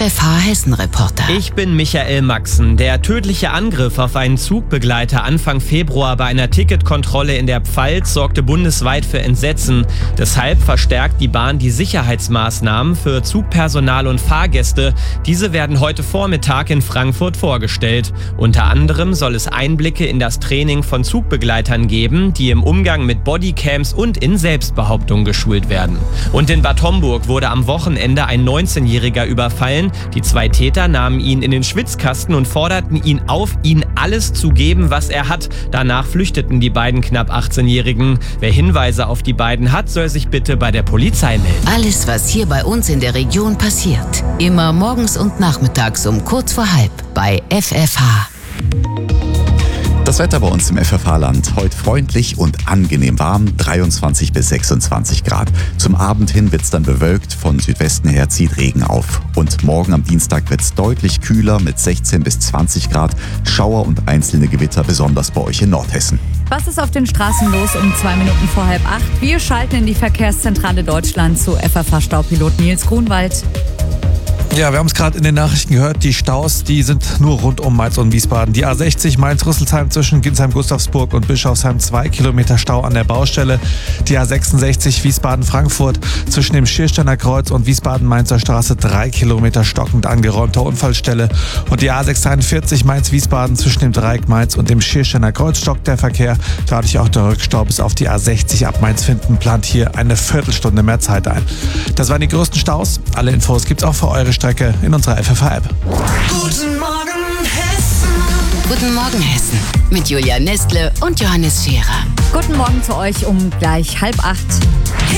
FFH Hessen-Reporter. Ich bin Michael Maxen. Der tödliche Angriff auf einen Zugbegleiter Anfang Februar bei einer Ticketkontrolle in der Pfalz sorgte bundesweit für Entsetzen. Deshalb verstärkt die Bahn die Sicherheitsmaßnahmen für Zugpersonal und Fahrgäste. Diese werden heute Vormittag in Frankfurt vorgestellt. Unter anderem soll es Einblicke in das Training von Zugbegleitern geben, die im Umgang mit Bodycams und in Selbstbehauptung geschult werden. Und in Bad Homburg wurde am Wochenende ein 19-Jähriger überfallen. Die zwei Täter nahmen ihn in den Schwitzkasten und forderten ihn auf, ihnen alles zu geben, was er hat. Danach flüchteten die beiden knapp 18-Jährigen. Wer Hinweise auf die beiden hat, soll sich bitte bei der Polizei melden. Alles, was hier bei uns in der Region passiert. Immer morgens und nachmittags um kurz vor halb bei FFH. Das Wetter bei uns im FFH-Land. Heute freundlich und angenehm warm, 23 bis 26 Grad. Zum Abend hin wird es dann bewölkt, von Südwesten her zieht Regen auf. Und morgen am Dienstag wird es deutlich kühler mit 16 bis 20 Grad. Schauer und einzelne Gewitter, besonders bei euch in Nordhessen. Was ist auf den Straßen los um 2 Minuten vor 7:30? Wir schalten in die Verkehrszentrale Deutschland zu FFH-Staupilot Nils Grunwald. Ja, wir haben es gerade in den Nachrichten gehört, die Staus, die sind nur rund um Mainz und Wiesbaden. Die A60 Mainz-Rüsselsheim zwischen Ginsheim-Gustavsburg und Bischofsheim 2 Kilometer Stau an der Baustelle. Die A66 Wiesbaden-Frankfurt zwischen dem Schiersteiner Kreuz und Wiesbaden-Mainzer Straße 3 Kilometer stockend angeräumter Unfallstelle. Und die A641 Mainz-Wiesbaden zwischen dem Dreieck Mainz und dem Schiersteiner Kreuz stockt der Verkehr. Dadurch auch der Rückstau bis auf die A60 ab Mainz-Finden plant hier eine Viertelstunde mehr Zeit ein. Das waren die größten Staus. Alle Infos gibt's auch für eure Strecke in unserer FFH-App. Guten Morgen Hessen. Guten Morgen Hessen mit Julia Nestle und Johannes Scherer. Guten Morgen zu euch um gleich 7:30.